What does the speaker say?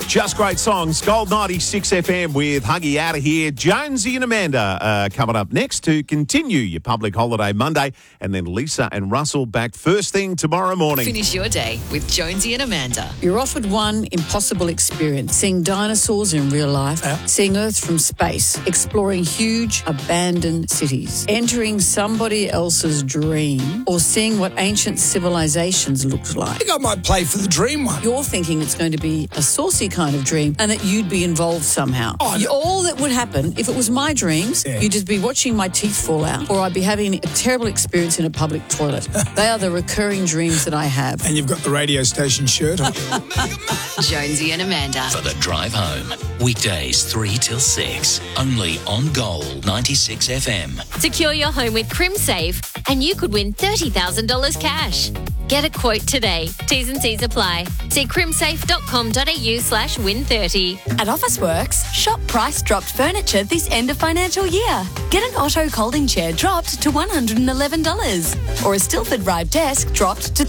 Just great songs. Gold 96 FM with Huggy out of here. Jonesy and Amanda coming up next to continue your public holiday Monday. And then Lisa and Russell back first thing tomorrow morning. Finish your day with Jonesy and Amanda. You're offered one impossible experience, seeing dinosaurs in real life, seeing Earth from space, exploring huge abandoned cities, entering somebody else's dream, or seeing what ancient civilizations looked like. I think I might play for the dream one. You're thinking it's going to be a saucy kind of dream and that you'd be involved somehow. All that would happen, if it was my dreams, you'd just be watching my teeth fall out, or I'd be having a terrible experience in a public toilet. They are the recurring dreams that I have. And you've got the radio station shirt on. Jonesy and Amanda. For the drive home. Weekdays 3 till 6. Only on Gold 96 FM. Secure your home with CrimSafe and you could win $30,000 cash. Get a quote today. T's and C's apply. See crimsafe.com.au/win30. At Officeworks, shop price dropped furniture this end of financial year. Get an Otto Colding chair dropped to $111. Or a Stilford Ride desk dropped to